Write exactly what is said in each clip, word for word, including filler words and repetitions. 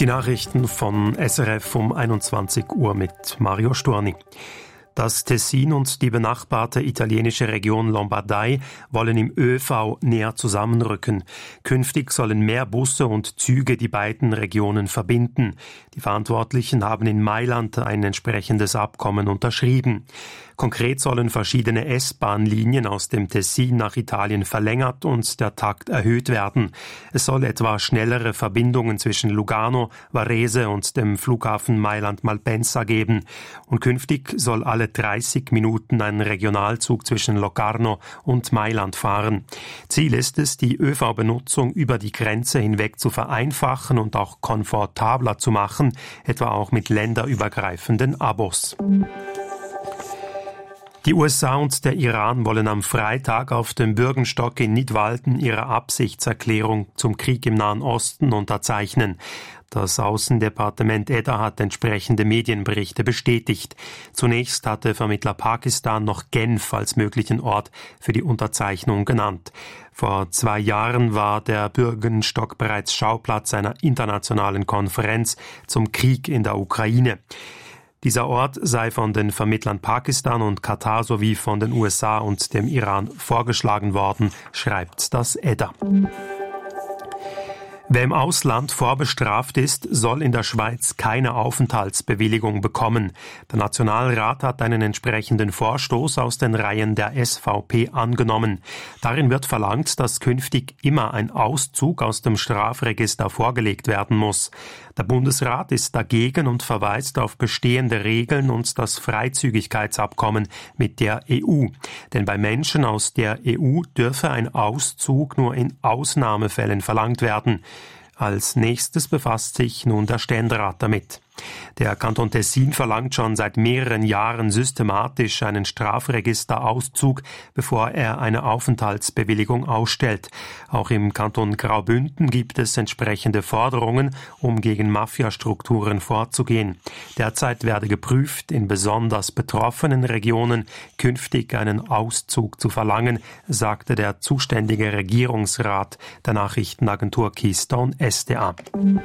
Die Nachrichten von S R F um einundzwanzig Uhr mit Mario Storni. Das Tessin und die benachbarte italienische Region Lombardei wollen im Ö V näher zusammenrücken. Künftig sollen mehr Busse und Züge die beiden Regionen verbinden. Die Verantwortlichen haben in Mailand ein entsprechendes Abkommen unterschrieben. Konkret sollen verschiedene S-Bahn-Linien aus dem Tessin nach Italien verlängert und der Takt erhöht werden. Es soll etwa schnellere Verbindungen zwischen Lugano, Varese und dem Flughafen Mailand-Malpensa geben. Und künftig soll alle dreißig Minuten ein Regionalzug zwischen Locarno und Mailand fahren. Ziel ist es, die Ö V-Benutzung über die Grenze hinweg zu vereinfachen und auch komfortabler zu machen, etwa auch mit länderübergreifenden Abos. Die U S A und der Iran wollen am Freitag auf dem Bürgenstock in Nidwalden ihre Absichtserklärung zum Krieg im Nahen Osten unterzeichnen. Das Außendepartement Edda hat entsprechende Medienberichte bestätigt. Zunächst hatte Vermittler Pakistan noch Genf als möglichen Ort für die Unterzeichnung genannt. Vor zwei Jahren war der Bürgenstock bereits Schauplatz einer internationalen Konferenz zum Krieg in der Ukraine. Dieser Ort sei von den Vermittlern Pakistan und Katar sowie von den U S A und dem Iran vorgeschlagen worden, schreibt das Edda. Wer im Ausland vorbestraft ist, soll in der Schweiz keine Aufenthaltsbewilligung bekommen. Der Nationalrat hat einen entsprechenden Vorstoß aus den Reihen der S V P angenommen. Darin wird verlangt, dass künftig immer ein Auszug aus dem Strafregister vorgelegt werden muss. Der Bundesrat ist dagegen und verweist auf bestehende Regeln und das Freizügigkeitsabkommen mit der E U. Denn bei Menschen aus der E U dürfe ein Auszug nur in Ausnahmefällen verlangt werden. Als nächstes befasst sich nun der Ständerat damit. Der Kanton Tessin verlangt schon seit mehreren Jahren systematisch einen Strafregisterauszug, bevor er eine Aufenthaltsbewilligung ausstellt. Auch im Kanton Graubünden gibt es entsprechende Forderungen, um gegen Mafiastrukturen vorzugehen. Derzeit werde geprüft, in besonders betroffenen Regionen künftig einen Auszug zu verlangen, sagte der zuständige Regierungsrat der Nachrichtenagentur Keystone S D A.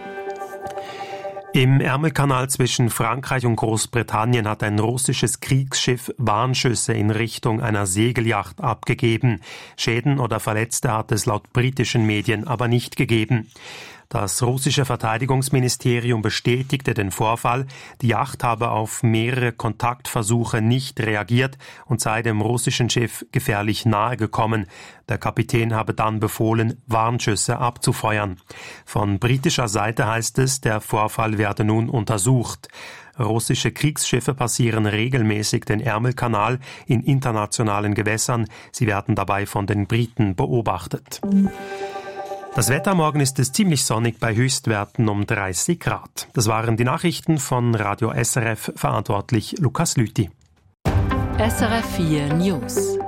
Im Ärmelkanal zwischen Frankreich und Großbritannien hat ein russisches Kriegsschiff Warnschüsse in Richtung einer Segelyacht abgegeben. Schäden oder Verletzte hat es laut britischen Medien aber nicht gegeben. Das russische Verteidigungsministerium bestätigte den Vorfall. Die Yacht habe auf mehrere Kontaktversuche nicht reagiert und sei dem russischen Schiff gefährlich nahe gekommen. Der Kapitän habe dann befohlen, Warnschüsse abzufeuern. Von britischer Seite heißt es, der Vorfall werde nun untersucht. Russische Kriegsschiffe passieren regelmäßig den Ärmelkanal in internationalen Gewässern. Sie werden dabei von den Briten beobachtet. Das Wetter morgen ist es ziemlich sonnig bei Höchstwerten um dreißig Grad. Das waren die Nachrichten von Radio S R F, verantwortlich Lukas Lüthi. S R F vier News.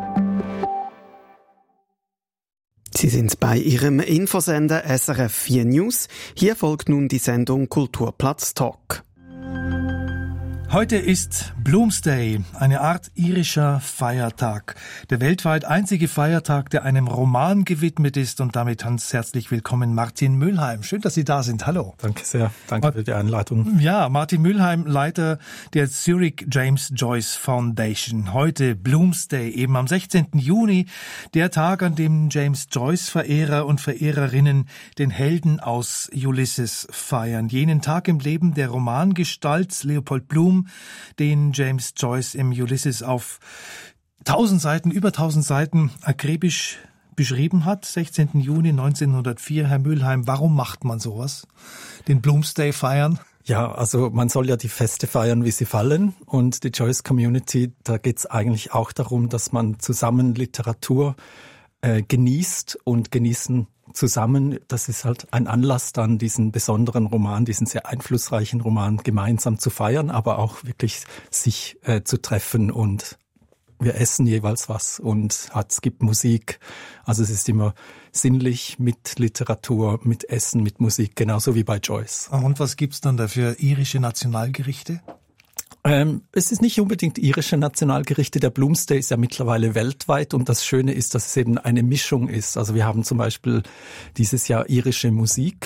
Sie sind bei Ihrem Infosender S R F vier News. Hier folgt nun die Sendung Kulturplatz Talk. Heute ist Bloomsday, eine Art irischer Feiertag. Der weltweit einzige Feiertag, der einem Roman gewidmet ist. Und damit ganz herzlich willkommen Martin Mülheim. Schön, dass Sie da sind. Hallo. Danke sehr. Danke für die Einleitung. Ja, Martin Mülheim, Leiter der Zurich James Joyce Foundation. Heute Bloomsday, eben am sechzehnten Juni, der Tag, an dem James Joyce-Verehrer und Verehrerinnen den Helden aus Ulysses feiern. Jenen Tag im Leben der Romangestalt Leopold Bloom, den James Joyce im Ulysses auf tausend Seiten, über tausend Seiten akribisch beschrieben hat. sechzehnten Juni neunzehnhundertvier. Herr Mülheim, warum macht man sowas? Den Bloomsday feiern? Ja, also man soll ja die Feste feiern, wie sie fallen. Und die Joyce Community, da geht es eigentlich auch darum, dass man zusammen Literatur äh, genießt und genießen zusammen. Das ist halt ein Anlass, dann diesen besonderen Roman, diesen sehr einflussreichen Roman gemeinsam zu feiern, aber auch wirklich sich äh, zu treffen, und wir essen jeweils was und hat, es gibt Musik. Also es ist immer sinnlich mit Literatur, mit Essen, mit Musik, genauso wie bei Joyce. Und was gibt's dann da für irische Nationalgerichte? Ähm, es ist nicht unbedingt irische Nationalgerichte. Der Bloomsday ist ja mittlerweile weltweit, und das Schöne ist, dass es eben eine Mischung ist. Also wir haben zum Beispiel dieses Jahr irische Musik,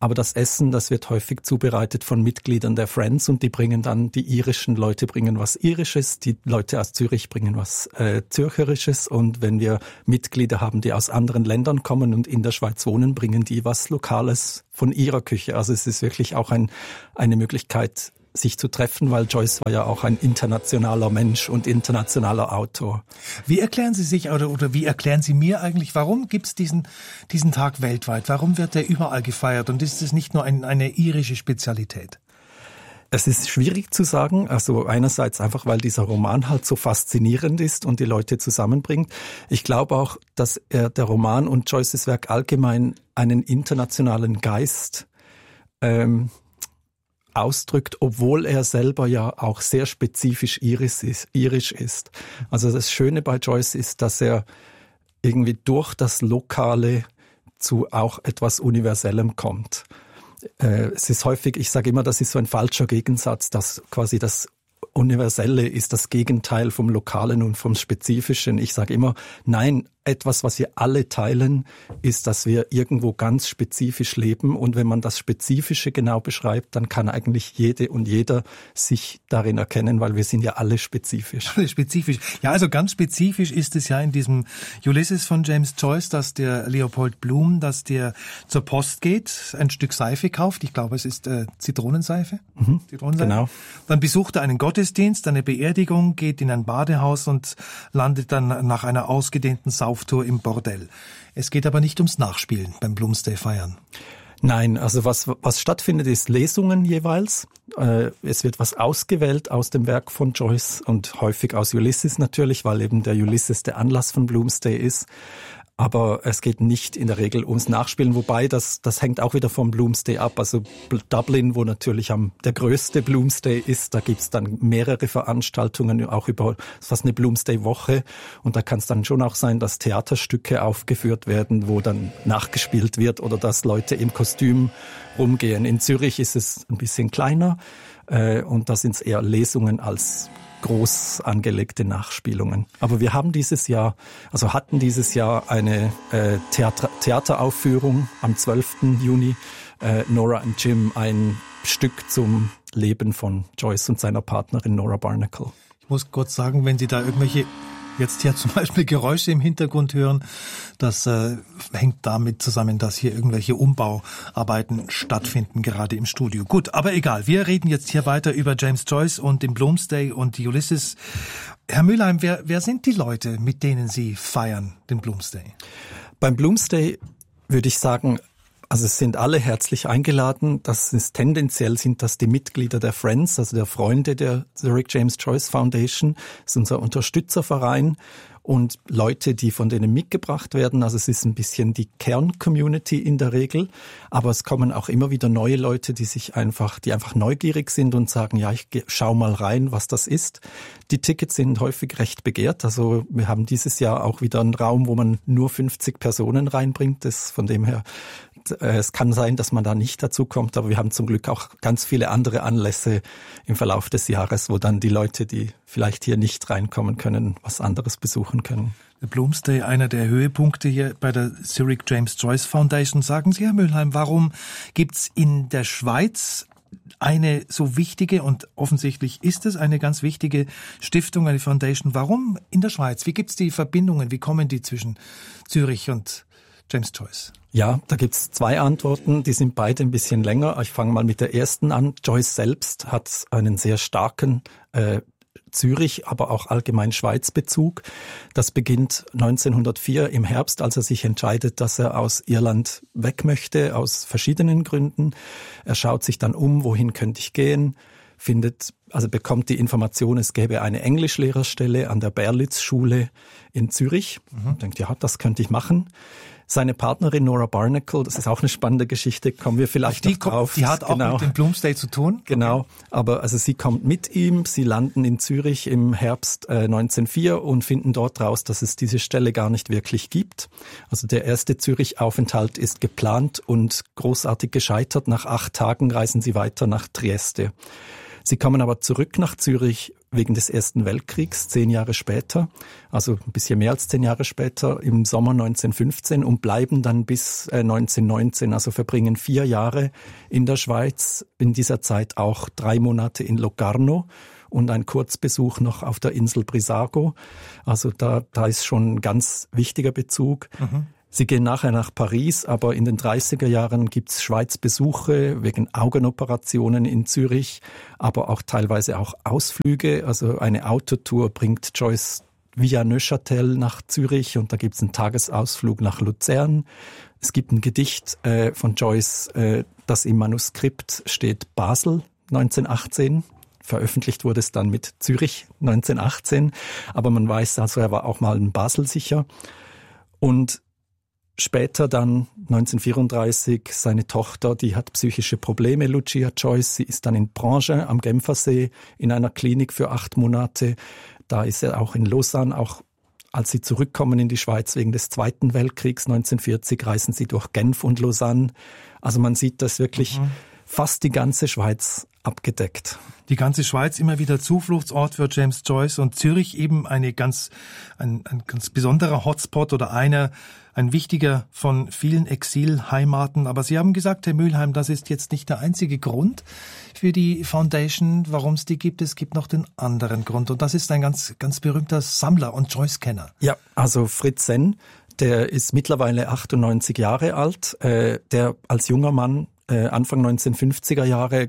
Aber das Essen, das wird häufig zubereitet von Mitgliedern der Friends und die bringen dann, die irischen Leute bringen was Irisches, die Leute aus Zürich bringen was äh, Zürcherisches und wenn wir Mitglieder haben, die aus anderen Ländern kommen und in der Schweiz wohnen, bringen die was Lokales von ihrer Küche. Also es ist wirklich auch ein, eine Möglichkeit, sich zu treffen, weil Joyce war ja auch ein internationaler Mensch und internationaler Autor. Wie erklären Sie sich oder, oder wie erklären Sie mir eigentlich, warum gibt es diesen, diesen Tag weltweit? Warum wird der überall gefeiert und ist es nicht nur ein, eine irische Spezialität? Es ist schwierig zu sagen, also einerseits einfach, weil dieser Roman halt so faszinierend ist und die Leute zusammenbringt. Ich glaube auch, dass er, der Roman und Joyces Werk allgemein einen internationalen Geist ähm, ausdrückt, obwohl er selber ja auch sehr spezifisch irisch ist, irisch ist. Also das Schöne bei Joyce ist, dass er irgendwie durch das Lokale zu auch etwas Universellem kommt. Äh, es ist häufig, ich sage immer, das ist so ein falscher Gegensatz, dass quasi das Universelle ist das Gegenteil vom Lokalen und vom Spezifischen. Ich sage immer, nein, etwas, was wir alle teilen, ist, dass wir irgendwo ganz spezifisch leben. Und wenn man das Spezifische genau beschreibt, dann kann eigentlich jede und jeder sich darin erkennen, weil wir sind ja alle spezifisch. Alle spezifisch. Ja, also ganz spezifisch ist es ja in diesem Ulysses von James Joyce, dass der Leopold Bloom, dass der zur Post geht, ein Stück Seife kauft. Ich glaube, es ist äh, Zitronenseife. Mhm, Zitronenseife. Genau. Dann besucht er einen Gottesdienst, eine Beerdigung, geht in ein Badehaus und landet dann nach einer ausgedehnten Sau Tour im Bordell. Es geht aber nicht ums Nachspielen beim Bloomsday feiern. Nein, also was was stattfindet, ist Lesungen jeweils. Äh, es wird was ausgewählt aus dem Werk von Joyce und häufig aus Ulysses natürlich, weil eben der Ulysses der Anlass von Bloomsday ist. Aber es geht nicht in der Regel ums Nachspielen, wobei das das hängt auch wieder vom Bloomsday ab. Also Dublin, wo natürlich am der größte Bloomsday ist, da gibt's dann mehrere Veranstaltungen, auch über fast eine Bloomsday-Woche. Und da kann es dann schon auch sein, dass Theaterstücke aufgeführt werden, wo dann nachgespielt wird oder dass Leute im Kostüm rumgehen. In Zürich ist es ein bisschen kleiner äh, und da sind es eher Lesungen als groß angelegte Nachspielungen. Aber wir haben dieses Jahr, also hatten dieses Jahr eine äh, Theater, Theateraufführung am zwölften Juni. Äh, Nora und Jim, ein Stück zum Leben von Joyce und seiner Partnerin Nora Barnacle. Ich muss kurz sagen, wenn Sie da irgendwelche jetzt hier zum Beispiel Geräusche im Hintergrund hören, das äh, hängt damit zusammen, dass hier irgendwelche Umbauarbeiten stattfinden, gerade im Studio. Gut, aber egal, wir reden jetzt hier weiter über James Joyce und den Bloomsday und die Ulysses. Herr Mülheim, wer, wer sind die Leute, mit denen Sie feiern, den Bloomsday? Beim Bloomsday würde ich sagen, also es sind alle herzlich eingeladen. Das ist tendenziell sind das die Mitglieder der Friends, also der Freunde der Zurich James Joyce Foundation. Das ist unser Unterstützerverein und Leute, die von denen mitgebracht werden. Also es ist ein bisschen die Kern-Community in der Regel, aber es kommen auch immer wieder neue Leute, die sich einfach, die einfach neugierig sind und sagen, ja, ich schau mal rein, was das ist. Die Tickets sind häufig recht begehrt. Also wir haben dieses Jahr auch wieder einen Raum, wo man nur fünfzig Personen reinbringt. Das von dem her. Es kann sein, dass man da nicht dazu kommt, aber wir haben zum Glück auch ganz viele andere Anlässe im Verlauf des Jahres, wo dann die Leute, die vielleicht hier nicht reinkommen können, was anderes besuchen können. Der Bloomsday, einer der Höhepunkte hier bei der Zurich James Joyce Foundation. Sagen Sie, Herr Mülheim, warum gibt's in der Schweiz eine so wichtige, und offensichtlich ist es eine ganz wichtige Stiftung, eine Foundation? Warum in der Schweiz? Wie gibt's die Verbindungen? Wie kommen die zwischen Zürich und James Joyce? Ja, da gibt's zwei Antworten, die sind beide ein bisschen länger. Ich fange mal mit der ersten an. Joyce selbst hat einen sehr starken äh, Zürich, aber auch allgemein Schweiz-Bezug. Das beginnt neunzehnhundertvier im Herbst, als er sich entscheidet, dass er aus Irland weg möchte, aus verschiedenen Gründen. Er schaut sich dann um, wohin könnte ich gehen, findet, also bekommt die Information, es gäbe eine Englischlehrerstelle an der Berlitz-Schule in Zürich. Mhm. Denkt, ja, das könnte ich machen. Seine Partnerin Nora Barnacle, das ist auch eine spannende Geschichte, kommen wir vielleicht die noch drauf. Die hat auch genau. mit dem Bloomsday zu tun? Genau, aber also sie kommt mit ihm, sie landen in Zürich im Herbst äh, neunzehnhundertvier und finden dort raus, dass es diese Stelle gar nicht wirklich gibt. Also der erste Zürich-Aufenthalt ist geplant und großartig gescheitert. Nach acht Tagen reisen sie weiter nach Trieste. Sie kommen aber zurück nach Zürich, wegen des Ersten Weltkriegs, zehn Jahre später, also ein bisschen mehr als zehn Jahre später, im Sommer neunzehnhundertfünfzehn und bleiben dann bis neunzehnhundertneunzehn, also verbringen vier Jahre in der Schweiz, in dieser Zeit auch drei Monate in Locarno und ein Kurzbesuch noch auf der Insel Brissago. Also da, da ist schon ein ganz wichtiger Bezug. Mhm. Sie gehen nachher nach Paris, aber in den dreißiger Jahren gibt's Schweizbesuche wegen Augenoperationen in Zürich, aber auch teilweise auch Ausflüge. Also eine Autotour bringt Joyce via Neuchâtel nach Zürich und da gibt's einen Tagesausflug nach Luzern. Es gibt ein Gedicht äh, von Joyce, äh, das im Manuskript steht Basel neunzehnhundertachtzehn. Veröffentlicht wurde es dann mit Zürich neunzehnhundertachtzehn, aber man weiß also, er war auch mal in Basel sicher. Und später dann neunzehnhundertvierunddreißig seine Tochter, die hat psychische Probleme, Lucia Joyce. Sie ist dann in Branche am Genfersee in einer Klinik für acht Monate. Da ist er auch in Lausanne, auch als sie zurückkommen in die Schweiz wegen des Zweiten Weltkriegs neunzehnhundertvierzig, reisen sie durch Genf und Lausanne. Also man sieht das wirklich mhm. fast die ganze Schweiz abgedeckt. Die ganze Schweiz immer wieder Zufluchtsort für James Joyce und Zürich eben eine ganz, ein, ein ganz besonderer Hotspot oder einer, ein wichtiger von vielen Exilheimaten. Aber Sie haben gesagt, Herr Mülheim, das ist jetzt nicht der einzige Grund für die Foundation, warum es die gibt. Es gibt noch den anderen Grund und das ist ein ganz, ganz berühmter Sammler und Joyce-Kenner. Ja, also Fritz Senn, der ist mittlerweile achtundneunzig Jahre alt, äh, der als junger Mann äh, Anfang neunzehnhundertfünfziger Jahre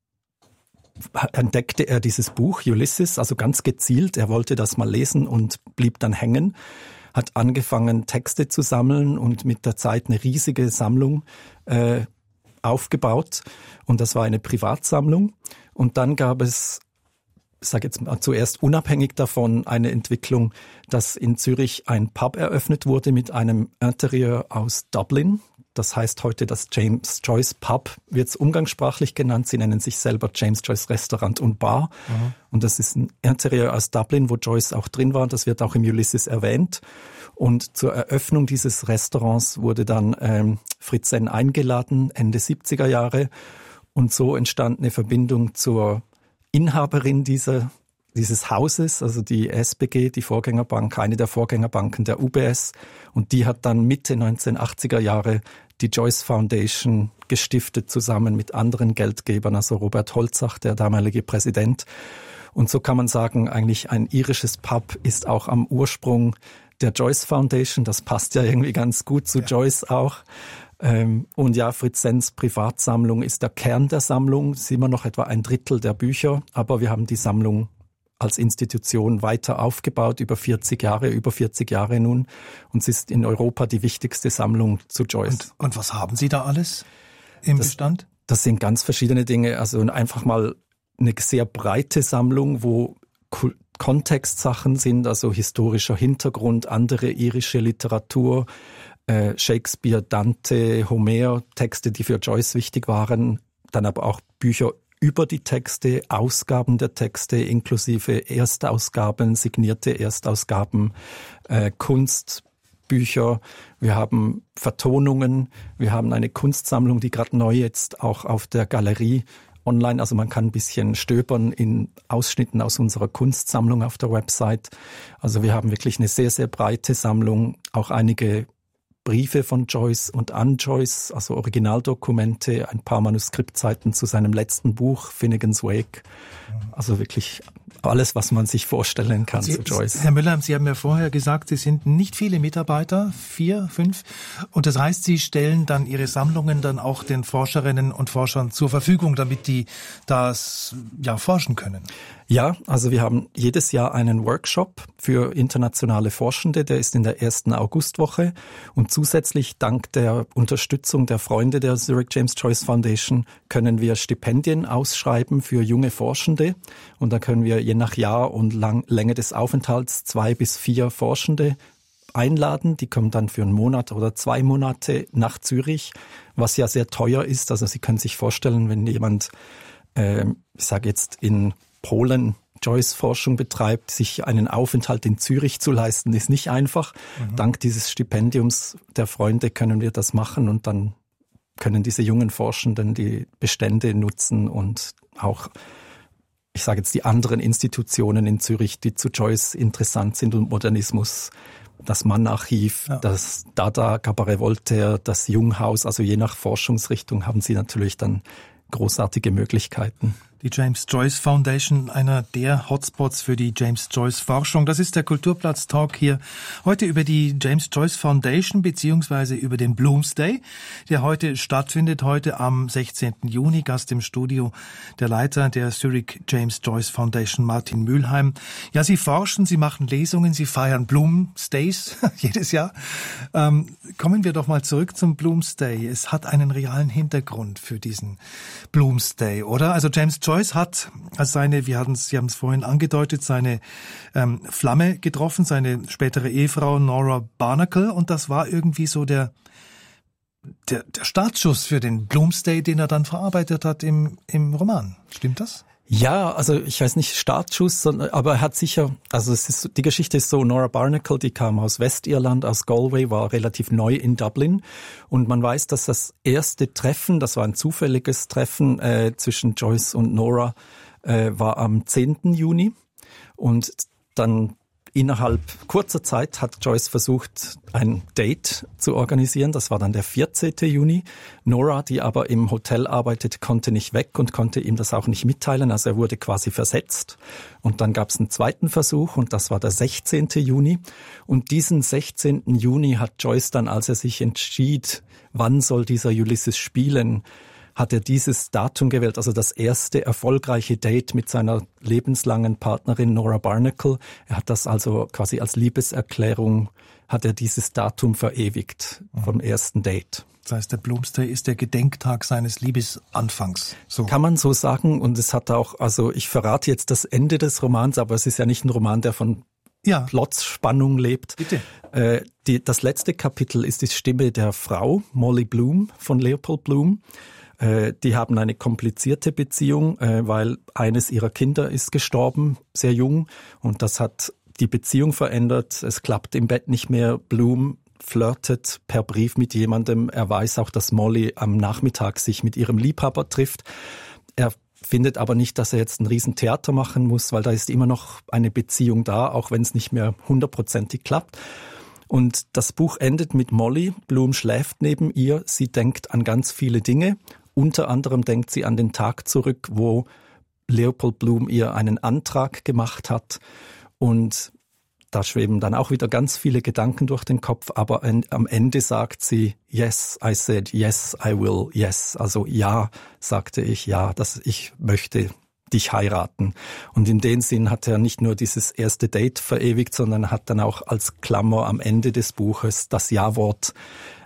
entdeckte er dieses Buch Ulysses, also ganz gezielt. Er wollte das mal lesen und blieb dann hängen, hat angefangen, Texte zu sammeln und mit der Zeit eine riesige Sammlung äh, aufgebaut. Und das war eine Privatsammlung. Und dann gab es, ich sage jetzt mal zuerst unabhängig davon, eine Entwicklung, dass in Zürich ein Pub eröffnet wurde mit einem Interieur aus Dublin. Das heißt heute das James Joyce Pub, wird es umgangssprachlich genannt. Sie nennen sich selber James Joyce Restaurant und Bar. Mhm. Und das ist ein Interieur aus Dublin, wo Joyce auch drin war. Das wird auch im Ulysses erwähnt. Und zur Eröffnung dieses Restaurants wurde dann ähm, Fritz Senn eingeladen, Ende siebziger Jahre. Und so entstand eine Verbindung zur Inhaberin dieser dieses Hauses, also die S B G, die Vorgängerbank, eine der Vorgängerbanken der U B S. Und die hat dann Mitte neunzehnhundertachtziger Jahre die Joyce Foundation gestiftet, zusammen mit anderen Geldgebern, also Robert Holzach, der damalige Präsident. Und so kann man sagen, eigentlich ein irisches Pub ist auch am Ursprung der Joyce Foundation. Das passt ja irgendwie ganz gut zu ja. Joyce auch. Und ja, Fritz Senns Privatsammlung ist der Kern der Sammlung. Es ist immer noch etwa ein Drittel der Bücher, aber wir haben die Sammlung als Institution weiter aufgebaut, über vierzig Jahre, über vierzig Jahre nun. Und es ist in Europa die wichtigste Sammlung zu Joyce. Und, und was haben Sie da alles im das, Bestand? Das sind ganz verschiedene Dinge. Also einfach mal eine sehr breite Sammlung, wo Kontextsachen sind, also historischer Hintergrund, andere irische Literatur, äh, Shakespeare, Dante, Homer, Texte, die für Joyce wichtig waren, dann aber auch Bücher über die Texte, Ausgaben der Texte, inklusive Erstausgaben, signierte Erstausgaben, äh, Kunstbücher. Wir haben Vertonungen. Wir haben eine Kunstsammlung, die gerade neu jetzt auch auf der Galerie online, also man kann ein bisschen stöbern in Ausschnitten aus unserer Kunstsammlung auf der Website. Also wir haben wirklich eine sehr, sehr breite Sammlung, auch einige Briefe von Joyce und an Joyce, also Originaldokumente, ein paar Manuskriptseiten zu seinem letzten Buch, Finnegan's Wake. Also wirklich alles, was man sich vorstellen kann Sie, zu Joyce. Herr Müller, Sie haben ja vorher gesagt, Sie sind nicht viele Mitarbeiter, vier, fünf. Und das heißt, Sie stellen dann Ihre Sammlungen dann auch den Forscherinnen und Forschern zur Verfügung, damit die das ja forschen können. Ja, also wir haben jedes Jahr einen Workshop für internationale Forschende, der ist in der ersten Augustwoche. Und zusätzlich, dank der Unterstützung der Freunde der Zurich James Joyce Foundation, können wir Stipendien ausschreiben für junge Forschende. Und da können wir je nach Jahr und Lang- Länge des Aufenthalts zwei bis vier Forschende einladen. Die kommen dann für einen Monat oder zwei Monate nach Zürich, was ja sehr teuer ist. Also Sie können sich vorstellen, wenn jemand, äh, ich sage jetzt in Polen Joyce-Forschung betreibt, sich einen Aufenthalt in Zürich zu leisten, ist nicht einfach. Mhm. Dank dieses Stipendiums der Freunde können wir das machen und dann können diese jungen Forschenden die Bestände nutzen und auch ich sage jetzt die anderen Institutionen in Zürich, die zu Joyce interessant sind und Modernismus, das Mann-Archiv, ja. das Dada, Cabaret Voltaire, das Junghaus, also je nach Forschungsrichtung haben Sie natürlich dann großartige Möglichkeiten. Die James Joyce Foundation, einer der Hotspots für die James Joyce Forschung. Das ist der Kulturplatz-Talk hier heute über die James Joyce Foundation beziehungsweise über den Bloomsday, der heute stattfindet, heute am sechzehnten Juni. Gast im Studio der Leiter der Zurich James Joyce Foundation, Martin Mühlheim. Ja, Sie forschen, Sie machen Lesungen, Sie feiern Bloomsdays jedes Jahr. Ähm, kommen wir doch mal zurück zum Bloomsday. Es hat einen realen Hintergrund für diesen Bloomsday, oder? Also James Joyce Joyce hat als seine, wir hatten es, Sie haben es vorhin angedeutet, seine ähm, Flamme getroffen, seine spätere Ehefrau Nora Barnacle, und das war irgendwie so der, der, der Startschuss für den Bloomsday, den er dann verarbeitet hat im, im Roman. Stimmt das? Ja, also ich weiß nicht Startschuss, sondern, aber er hat sicher, also es ist, die Geschichte ist so, Nora Barnacle, die kam aus Westirland, aus Galway, war relativ neu in Dublin, und man weiß, dass das erste Treffen, das war ein zufälliges Treffen äh, zwischen Joyce und Nora, äh, war am zehnten Juni, und dann innerhalb kurzer Zeit hat Joyce versucht, ein Date zu organisieren. Das war dann der vierzehnten Juni. Nora, die aber im Hotel arbeitet, konnte nicht weg und konnte ihm das auch nicht mitteilen. Also er wurde quasi versetzt. Und dann gab es einen zweiten Versuch, und das war der sechzehnten Juni. Und diesen sechzehnten Juni hat Joyce dann, als er sich entschied, wann soll dieser Ulysses spielen, hat er dieses Datum gewählt, also das erste erfolgreiche Date mit seiner lebenslangen Partnerin Nora Barnacle. Er hat das also quasi als Liebeserklärung, hat er dieses Datum verewigt vom ersten Date. Das heißt, der Bloomsday ist der Gedenktag seines Liebesanfangs. So. Kann man so sagen, und es hat auch, also ich verrate jetzt das Ende des Romans, aber es ist ja nicht ein Roman, der von ja. Plotspannung lebt. Bitte. Äh, die, das letzte Kapitel ist die Stimme der Frau, Molly Bloom von Leopold Bloom. Die haben eine komplizierte Beziehung, weil eines ihrer Kinder ist gestorben, sehr jung, und das hat die Beziehung verändert. Es klappt im Bett nicht mehr. Bloom flirtet per Brief mit jemandem. Er weiß auch, dass Molly am Nachmittag sich mit ihrem Liebhaber trifft. Er findet aber nicht, dass er jetzt ein Riesentheater machen muss, weil da ist immer noch eine Beziehung da, auch wenn es nicht mehr hundertprozentig klappt. Und das Buch endet mit Molly. Bloom schläft neben ihr. Sie denkt an ganz viele Dinge. Unter anderem denkt sie an den Tag zurück, wo Leopold Bloom ihr einen Antrag gemacht hat, und da schweben dann auch wieder ganz viele Gedanken durch den Kopf, aber am Ende sagt sie, yes, I said, yes, I will, yes. Also ja, sagte ich, ja, dass ich möchte dich heiraten. Und in dem Sinn hat er nicht nur dieses erste Date verewigt, sondern hat dann auch als Klammer am Ende des Buches das Ja-Wort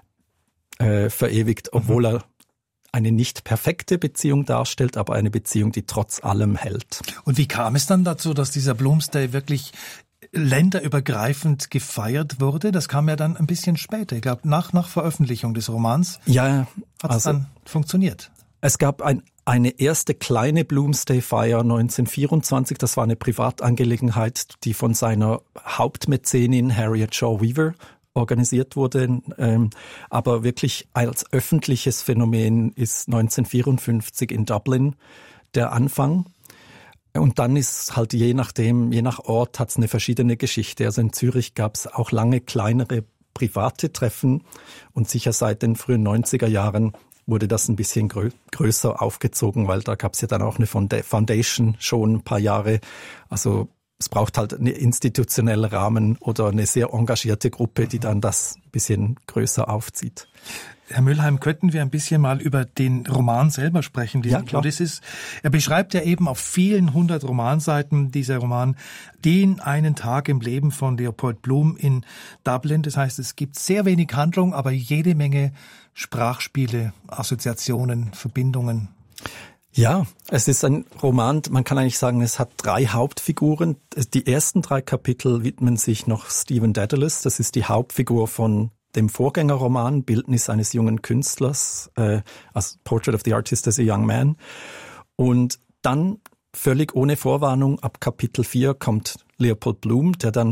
äh, verewigt, obwohl er eine nicht perfekte Beziehung darstellt, aber eine Beziehung, die trotz allem hält. Und wie kam es dann dazu, dass dieser Bloomsday wirklich länderübergreifend gefeiert wurde? Das kam ja dann ein bisschen später. Ich glaube, nach, nach Veröffentlichung des Romans ja, hat es also, dann funktioniert. Es gab ein, eine erste kleine Bloomsday-Feier neunzehnhundertvierundzwanzig. Das war eine Privatangelegenheit, die von seiner Hauptmäzenin Harriet Shaw Weaver organisiert wurde, ähm, aber wirklich als öffentliches Phänomen ist neunzehnhundertvierundfünfzig in Dublin der Anfang. Und dann ist halt je nachdem, je nach Ort hat es eine verschiedene Geschichte. Also in Zürich gab es auch lange kleinere private Treffen, und sicher seit den frühen neunziger Jahren wurde das ein bisschen grö- größer aufgezogen, weil da gab es ja dann auch eine Foundation schon ein paar Jahre. Also es braucht halt einen institutionellen Rahmen oder eine sehr engagierte Gruppe, die dann das ein bisschen größer aufzieht. Herr Mühlheim, könnten wir ein bisschen mal über den Roman selber sprechen, diesen ja, Ulysses? Er beschreibt ja eben auf vielen hundert Romanseiten, dieser Roman, den einen Tag im Leben von Leopold Bloom in Dublin. Das heißt, es gibt sehr wenig Handlung, aber jede Menge Sprachspiele, Assoziationen, Verbindungen. Ja, es ist ein Roman, man kann eigentlich sagen, es hat drei Hauptfiguren. Die ersten drei Kapitel widmen sich noch Stephen Dedalus, das ist die Hauptfigur von dem Vorgängerroman Bildnis eines jungen Künstlers, äh, als Portrait of the Artist as a Young Man. Und dann völlig ohne Vorwarnung ab Kapitel vier kommt Leopold Bloom, der dann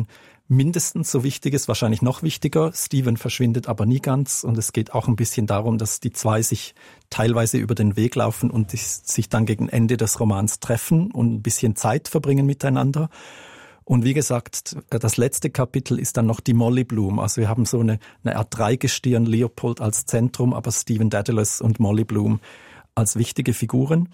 mindestens so wichtig ist, wahrscheinlich noch wichtiger. Stephen verschwindet aber nie ganz und es geht auch ein bisschen darum, dass die zwei sich teilweise über den Weg laufen und sich dann gegen Ende des Romans treffen und ein bisschen Zeit verbringen miteinander. Und wie gesagt, das letzte Kapitel ist dann noch die Molly Bloom. Also wir haben so eine, eine Art Dreigestirn, Leopold als Zentrum, aber Stephen Dedalus und Molly Bloom als wichtige Figuren.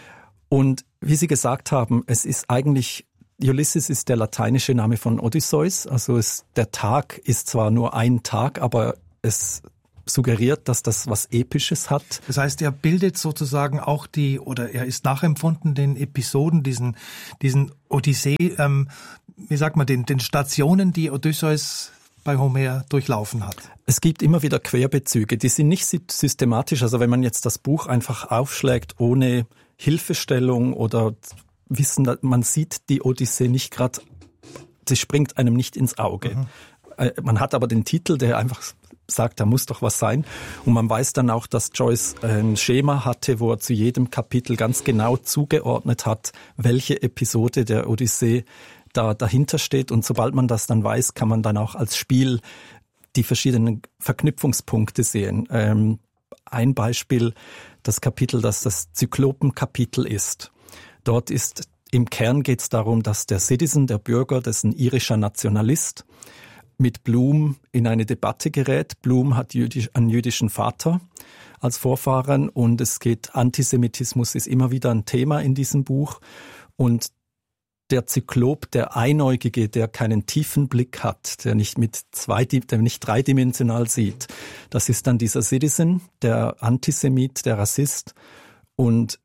Und wie Sie gesagt haben, es ist eigentlich, Ulysses ist der lateinische Name von Odysseus. Also es, der Tag ist zwar nur ein Tag, aber es suggeriert, dass das was Episches hat. Das heißt, er bildet sozusagen auch die, oder er ist nachempfunden den Episoden, diesen, diesen Odyssee, ähm, wie sagt man, den, den Stationen, die Odysseus bei Homer durchlaufen hat. Es gibt immer wieder Querbezüge, die sind nicht systematisch. Also wenn man jetzt das Buch einfach aufschlägt, ohne Hilfestellung oder Wissen, man sieht die Odyssee nicht gerade, sie springt einem nicht ins Auge. Mhm. Man hat aber den Titel, der einfach sagt, da muss doch was sein. Und man weiß dann auch, dass Joyce ein Schema hatte, wo er zu jedem Kapitel ganz genau zugeordnet hat, welche Episode der Odyssee da dahinter steht. Und sobald man das dann weiß, kann man dann auch als Spiel die verschiedenen Verknüpfungspunkte sehen. Ähm, ein Beispiel, das Kapitel, das das Zyklopenkapitel ist. Dort ist, im Kern geht es darum, dass der Citizen, der Bürger, das ist ein irischer Nationalist, mit Bloom in eine Debatte gerät. Bloom hat jüdisch, einen jüdischen Vater als Vorfahren und es geht, Antisemitismus ist immer wieder ein Thema in diesem Buch. Und der Zyklop, der Einäugige, der keinen tiefen Blick hat, der nicht mit zwei, der nicht dreidimensional sieht, das ist dann dieser Citizen, der Antisemit, der Rassist. Und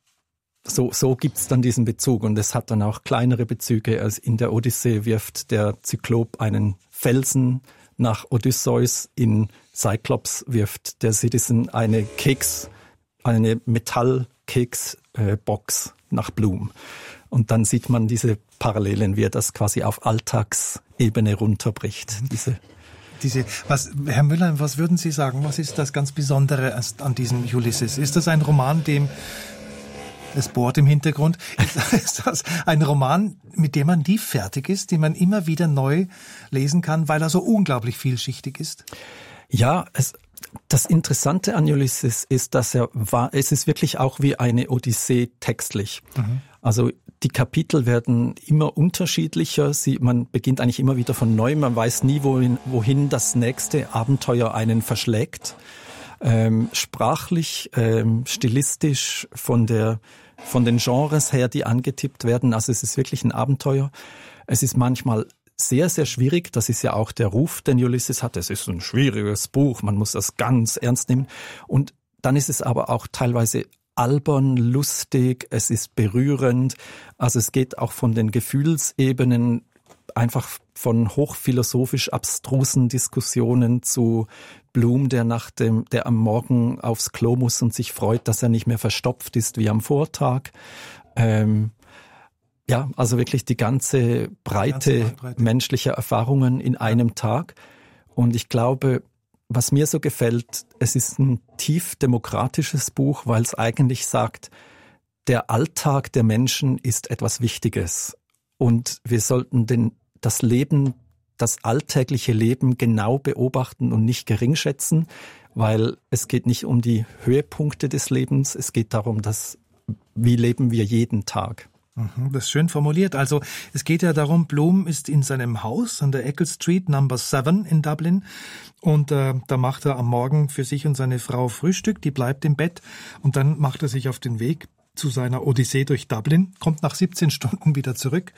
So, so gibt's dann diesen Bezug und es hat dann auch kleinere Bezüge. Als in der Odyssee wirft der Zyklop einen Felsen nach Odysseus, in Cyclops wirft der Citizen eine Keks, eine Metallkeksbox nach Bloom. Und dann sieht man diese Parallelen, wie er das quasi auf Alltagsebene runterbricht. Diese Diese, was, Herr Müller, was würden Sie sagen? Was ist das ganz Besondere an diesem Ulysses? Ist das ein Roman, dem Es bohrt im Hintergrund. Ist das ein Roman, mit dem man nie fertig ist, den man immer wieder neu lesen kann, weil er so unglaublich vielschichtig ist? Ja, es, das Interessante an Ulysses ist, dass er war, es ist wirklich auch wie eine Odyssee textlich. Mhm. Also die Kapitel werden immer unterschiedlicher. Sie, man beginnt eigentlich immer wieder von neu. Man weiß nie, wohin, wohin das nächste Abenteuer einen verschlägt. Ähm, sprachlich, ähm, stilistisch, von der von den Genres her, die angetippt werden. Also es ist wirklich ein Abenteuer. Es ist manchmal sehr, sehr schwierig. Das ist ja auch der Ruf, den Ulysses hat. Es ist ein schwieriges Buch. Man muss das ganz ernst nehmen. Und dann ist es aber auch teilweise albern, lustig. Es ist berührend. Also es geht auch von den Gefühlsebenen einfach von hochphilosophisch abstrusen Diskussionen zu Bloom, der nach dem, der am Morgen aufs Klo muss und sich freut, dass er nicht mehr verstopft ist wie am Vortag. Ähm, ja, also wirklich die ganze Breite, ganze Breite menschlicher Erfahrungen in einem Tag. Und ich glaube, was mir so gefällt, es ist ein tief demokratisches Buch, weil es eigentlich sagt, der Alltag der Menschen ist etwas Wichtiges. Und wir sollten den, das Leben, das alltägliche Leben genau beobachten und nicht geringschätzen, weil es geht nicht um die Höhepunkte des Lebens, es geht darum, dass, wie leben wir jeden Tag. Das ist schön formuliert. Also es geht ja darum, Bloom ist in seinem Haus an der Eccles Street Number seven in Dublin und äh, da macht er am Morgen für sich und seine Frau Frühstück, die bleibt im Bett und dann macht er sich auf den Weg zu seiner Odyssee durch Dublin, kommt nach siebzehn Stunden wieder zurück.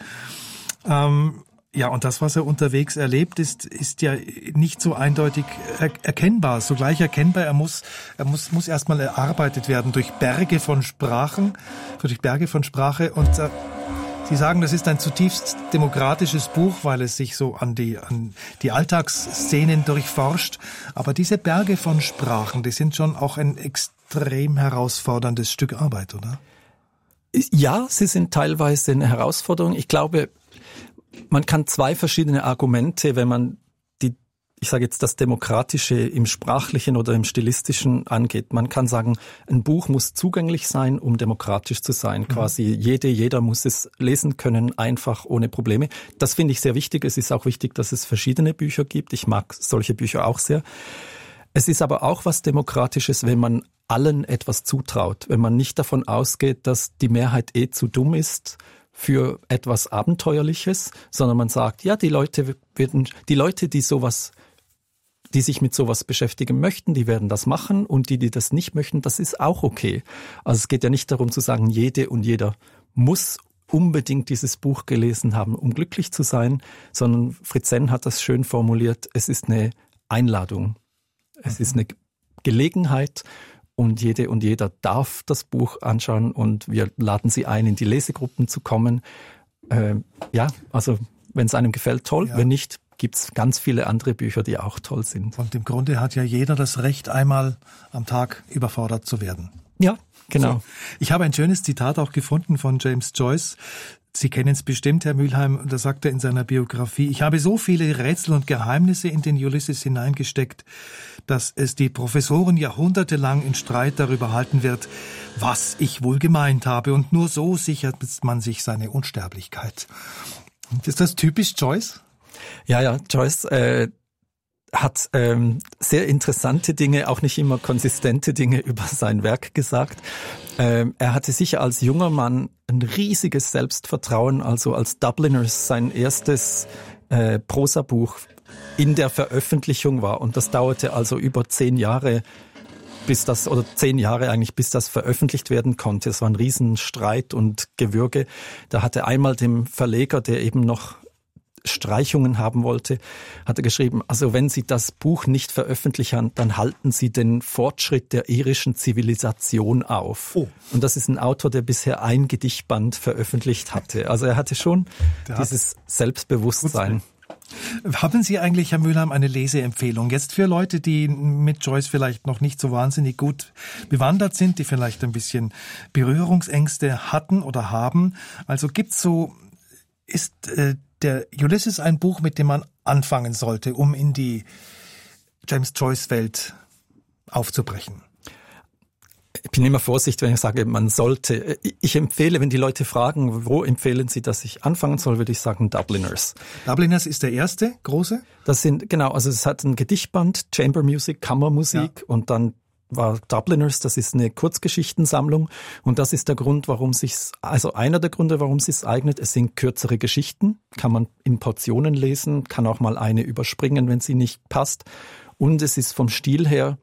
Ähm, ja, und das, was er unterwegs erlebt, ist, ist ja nicht so eindeutig er- erkennbar. Sogleich erkennbar, er muss, er muss, muss erstmal erarbeitet werden durch Berge von Sprachen, durch Berge von Sprache. Und äh, Sie sagen, das ist ein zutiefst demokratisches Buch, weil es sich so an die, an die Alltagsszenen durchforscht. Aber diese Berge von Sprachen, die sind schon auch ein extrem herausforderndes Stück Arbeit, oder? Ja, sie sind teilweise eine Herausforderung. Ich glaube, man kann zwei verschiedene Argumente, wenn man die ich sage jetzt, das Demokratische im Sprachlichen oder im Stilistischen angeht. Man kann sagen, ein Buch muss zugänglich sein, um demokratisch zu sein. Mhm. Quasi jede, jeder muss es lesen können, einfach, ohne Probleme. Das finde ich sehr wichtig. Es ist auch wichtig, dass es verschiedene Bücher gibt. Ich mag solche Bücher auch sehr. Es ist aber auch was Demokratisches, wenn man allen etwas zutraut. Wenn man nicht davon ausgeht, dass die Mehrheit eh zu dumm ist für etwas Abenteuerliches, sondern man sagt, ja, die Leute werden, die Leute, die sowas die sich mit sowas beschäftigen möchten, die werden das machen und die, die das nicht möchten, das ist auch okay. Also es geht ja nicht darum zu sagen, jede und jeder muss unbedingt dieses Buch gelesen haben, um glücklich zu sein, sondern Fritz-Senn hat das schön formuliert, es ist eine Einladung, es ist eine Gelegenheit und jede und jeder darf das Buch anschauen und wir laden Sie ein, in die Lesegruppen zu kommen. Äh, ja, also wenn es einem gefällt, toll, ja. Wenn nicht, gibt es ganz viele andere Bücher, die auch toll sind. Und im Grunde hat ja jeder das Recht, einmal am Tag überfordert zu werden. Ja, genau. So. Ich habe ein schönes Zitat auch gefunden von James Joyce. Sie kennen es bestimmt, Herr Mülheim, da sagt er in seiner Biografie, ich habe so viele Rätsel und Geheimnisse in den Ulysses hineingesteckt, dass es die Professoren jahrhundertelang in Streit darüber halten wird, was ich wohl gemeint habe. Und nur so sichert man sich seine Unsterblichkeit. Ist das typisch Joyce? Ja, ja, Joyce äh, hat ähm, sehr interessante Dinge, auch nicht immer konsistente Dinge über sein Werk gesagt. Ähm, er hatte sicher als junger Mann ein riesiges Selbstvertrauen, also als Dubliners sein erstes äh, Prosabuch in der Veröffentlichung war. Und das dauerte also über zehn Jahre, bis das, oder zehn Jahre eigentlich, bis das veröffentlicht werden konnte. Es war ein Riesenstreit und Gewürge. Da hatte einmal dem Verleger, der eben noch Streichungen haben wollte, hat er geschrieben, also wenn Sie das Buch nicht veröffentlichen, dann halten Sie den Fortschritt der irischen Zivilisation auf. Oh. Und das ist ein Autor, der bisher ein Gedichtband veröffentlicht hatte. Also er hatte schon der dieses hat Selbstbewusstsein. Haben Sie eigentlich, Herr Mülheim, eine Leseempfehlung? Jetzt für Leute, die mit Joyce vielleicht noch nicht so wahnsinnig gut bewandert sind, die vielleicht ein bisschen Berührungsängste hatten oder haben. Also gibt's so, ist äh, der Ulysses ein Buch, mit dem man anfangen sollte, um in die James Joyce-Welt aufzubrechen? Ich bin immer vorsichtig, wenn ich sage, man sollte. Ich empfehle, wenn die Leute fragen, wo empfehlen Sie, dass ich anfangen soll, würde ich sagen Dubliners. Dubliners ist der erste große? Das sind, genau, also es hat ein Gedichtband, Chamber Music, Kammermusik, ja. Und dann war Dubliners, das ist eine Kurzgeschichtensammlung und das ist der Grund, warum sich's, also einer der Gründe, warum es sich eignet. Es sind kürzere Geschichten, kann man in Portionen lesen, kann auch mal eine überspringen, wenn sie nicht passt. Und es ist vom Stil her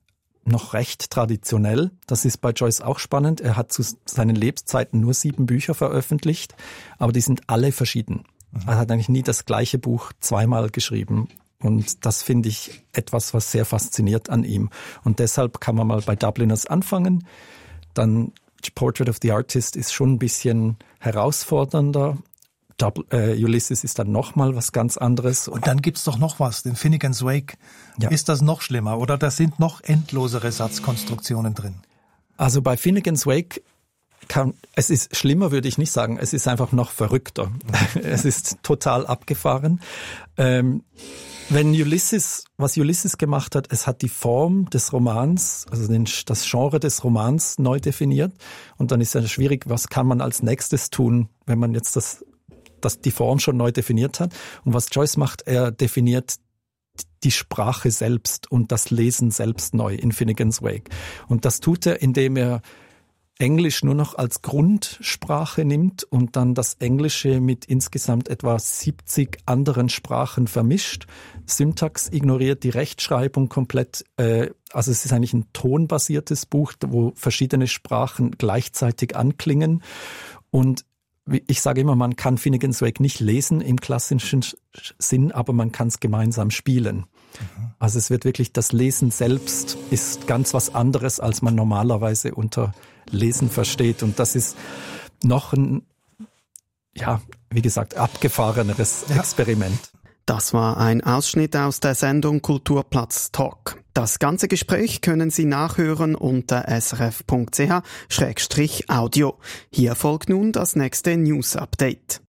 noch recht traditionell. Das ist bei Joyce auch spannend. Er hat zu seinen Lebzeiten nur sieben Bücher veröffentlicht, aber die sind alle verschieden. Mhm. Er hat eigentlich nie das gleiche Buch zweimal geschrieben. Und das finde ich etwas, was sehr fasziniert an ihm. Und deshalb kann man mal bei Dubliners anfangen. Dann Portrait of the Artist ist schon ein bisschen herausfordernder. Double, äh, Ulysses ist dann nochmal was ganz anderes. Und dann gibt's doch noch was, den Finnegan's Wake. Ja. Ist das noch schlimmer oder da sind noch endlosere Satzkonstruktionen drin? Also bei Finnegan's Wake kann, es ist schlimmer, würde ich nicht sagen. Es ist einfach noch verrückter. Es ist total abgefahren. Ähm, Wenn Ulysses, was Ulysses gemacht hat, es hat die Form des Romans, also den, das Genre des Romans neu definiert. Und dann ist ja schwierig, was kann man als nächstes tun, wenn man jetzt das, das die Form schon neu definiert hat. Und was Joyce macht, er definiert die Sprache selbst und das Lesen selbst neu in Finnegan's Wake. Und das tut er, indem er Englisch nur noch als Grundsprache nimmt und dann das Englische mit insgesamt etwa siebzig anderen Sprachen vermischt. Syntax ignoriert die Rechtschreibung komplett. Äh, also es ist eigentlich ein tonbasiertes Buch, wo verschiedene Sprachen gleichzeitig anklingen. Und ich sage immer, man kann Finnegan's Wake nicht lesen im klassischen Sinn, aber man kann es gemeinsam spielen. Mhm. Also es wird wirklich, das Lesen selbst ist ganz was anderes, als man normalerweise unter Lesen versteht. Und das ist noch ein, ja, wie gesagt, abgefahreneres ja. Experiment. Das war ein Ausschnitt aus der Sendung Kulturplatz Talk. Das ganze Gespräch können Sie nachhören unter s r f punkt c h slash audio. Hier folgt nun das nächste News Update.